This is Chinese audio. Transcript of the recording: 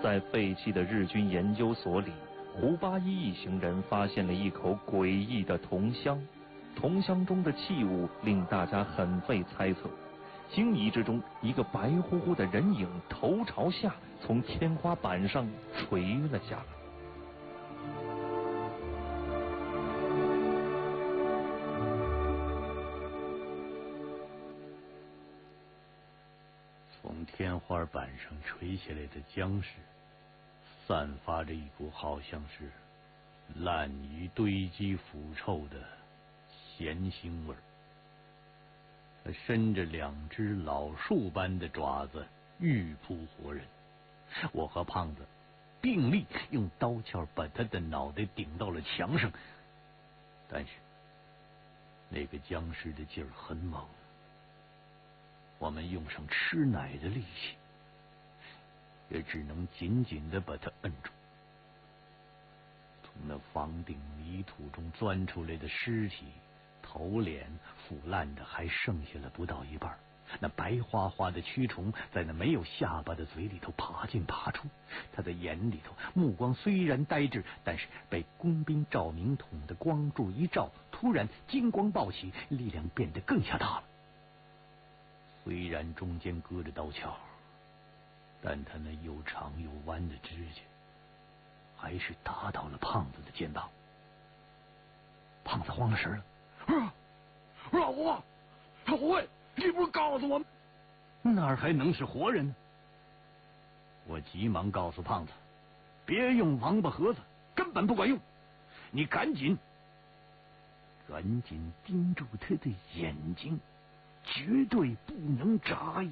在废弃的日军研究所里，胡八一一行人发现了一口诡异的铜箱，铜箱中的器物令大家很费猜测。惊疑之中，一个白乎乎的人影头朝下从天花板上垂了下来。 从天花板上垂下来的僵尸，散发着一股好像是烂鱼堆积腐臭的咸腥味儿。它伸着两只老树般的爪子，欲扑活人。我和胖子并力用刀鞘把他的脑袋顶到了墙上，但是那个僵尸的劲儿很猛，我们用上吃奶的力气，也只能紧紧地把它摁住。从那房顶泥土中钻出来的尸体，头脸腐烂的还剩下了不到一半，那白花花的蛆虫在那没有下巴的嘴里头爬进爬出。他的眼里头目光虽然呆滞，但是被工兵照明筒的光柱一照，突然金光暴起，力量变得更加大了。虽然中间搁着刀鞘，但他那又长又弯的指甲还是打到了胖子的肩膀。胖子慌了神了，老胡啊，老胡卫，你不是告诉我们哪儿还能是活人呢？我急忙告诉胖子，别用王八盒子，根本不管用，你赶紧盯住他的眼睛，绝对不能眨眼。